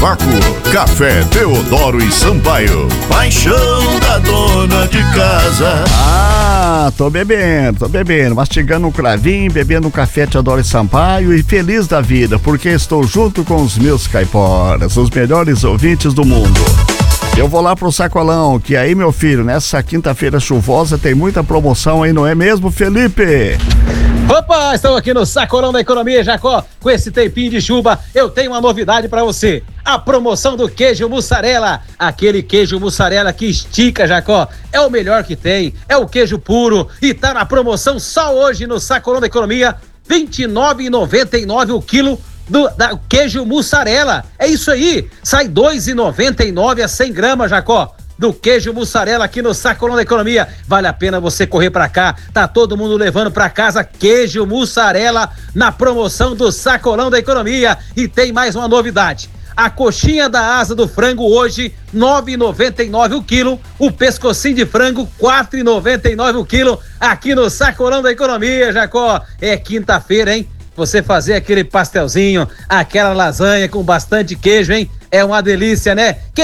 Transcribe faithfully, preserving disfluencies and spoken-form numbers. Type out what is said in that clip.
vácuo. Café Teodoro e Sampaio. Paixão da dona de casa. Ah, tô bebendo, tô bebendo, mastigando um cravinho, bebendo um café Teodoro e Sampaio e feliz da vida, porque estou junto com os meus caiporas, os melhores ouvintes do mundo. Eu vou lá pro Sacolão, que aí, meu filho, nessa quinta-feira chuvosa tem muita promoção aí, não é mesmo, Felipe? Opa, estamos aqui no Sacolão da Economia, Jacó. Com esse tempinho de chuva, eu tenho uma novidade pra você. A promoção do queijo mussarela. Aquele queijo mussarela que estica, Jacó. É o melhor que tem. É o queijo puro e tá na promoção só hoje no Sacolão da Economia. vinte e nove reais e noventa e nove centavos o quilo do da queijo mussarela. É isso aí. Sai dois reais e noventa e nove centavos a cem gramas, Jacó. Do queijo mussarela aqui no Sacolão da Economia. Vale a pena você correr pra cá. Tá todo mundo levando pra casa queijo mussarela na promoção do Sacolão da Economia. E tem mais uma novidade. A coxinha da asa do frango hoje, nove reais e noventa e nove centavos o quilo. O pescocinho de frango, quatro reais e noventa e nove centavos o quilo. Aqui no Sacolão da Economia, Jacó. É quinta-feira, hein? Você fazer aquele pastelzinho, aquela lasanha com bastante queijo, hein? É uma delícia, né?